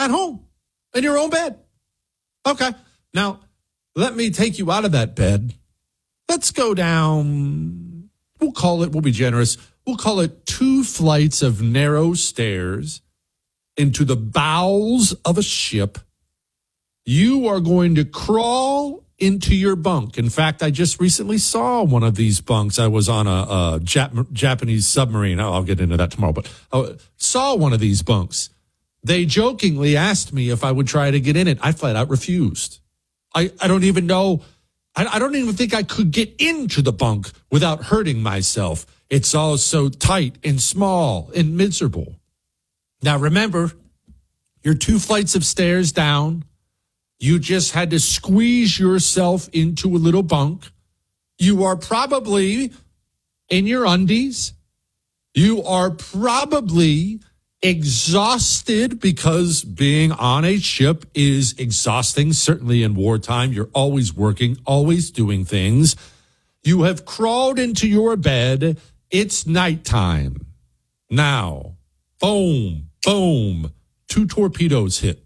at home in your own bed. Okay. Now, let me take you out of that bed. Let's go down, we'll be generous, we'll call it 2 flights of narrow stairs into the bowels of a ship. You are going to crawl into your bunk. In fact, I just recently saw one of these bunks. I was on a Japanese submarine. I'll get into that tomorrow, but I saw one of these bunks. They jokingly asked me if I would try to get in it. I flat out refused. I don't even know. I don't even think I could get into the bunk without hurting myself. It's all so tight and small and miserable. Now, remember, you're 2 flights of stairs down. You just had to squeeze yourself into a little bunk. You are probably in your undies. You are probably exhausted because being on a ship is exhausting. Certainly in wartime, you're always working, always doing things. You have crawled into your bed. It's nighttime. Now, boom, boom, 2 torpedoes hit.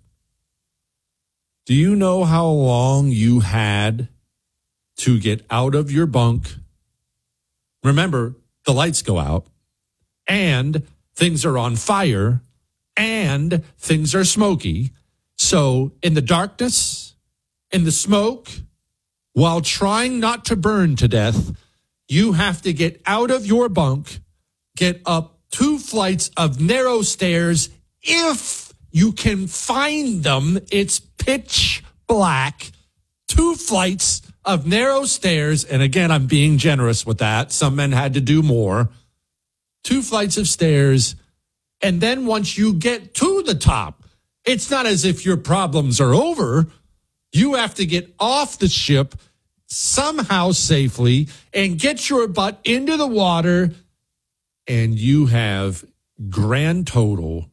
Do you know how long you had to get out of your bunk? Remember, the lights go out, and things are on fire, and things are smoky. So in the darkness, in the smoke, while trying not to burn to death, you have to get out of your bunk, get up 2 flights of narrow stairs. If you can find them, it's pitch black. 2 flights of narrow stairs. And again, I'm being generous with that. Some men had to do more. 2 flights of stairs. And then once you get to the top, it's not as if your problems are over. You have to get off the ship somehow safely and get your butt into the water. And you have grand total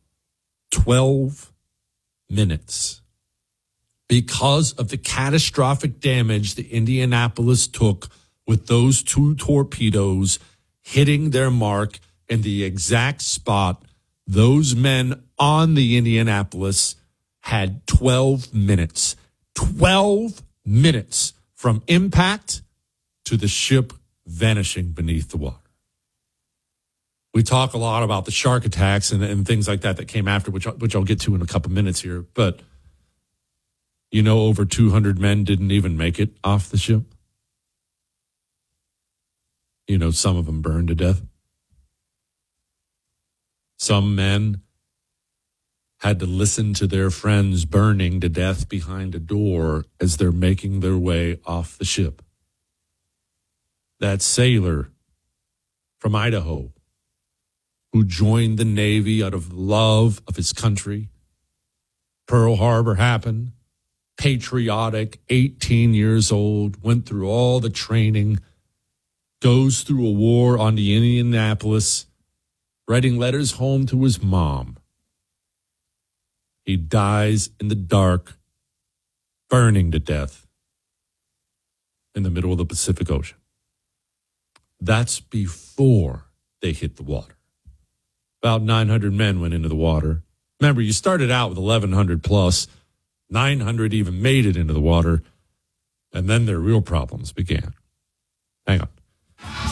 12 minutes. Because of the catastrophic damage the Indianapolis took with those 2 torpedoes hitting their mark in the exact spot, those men on the Indianapolis had 12 minutes. 12 minutes from impact to the ship vanishing beneath the water. We talk a lot about the shark attacks and things like that came after, which I'll get to in a couple minutes here. But, you know, over 200 men didn't even make it off the ship. You know, some of them burned to death. Some men had to listen to their friends burning to death behind a door as they're making their way off the ship. That sailor from Idaho who joined the Navy out of love of his country. Pearl Harbor happened. Patriotic, 18 years old, went through all the training, goes through a war on the Indianapolis, writing letters home to his mom. He dies in the dark, burning to death in the middle of the Pacific Ocean. That's before they hit the water. About 900 men went into the water. Remember, you started out with 1,100 plus. 900 even made it into the water. And then their real problems began. Hang on.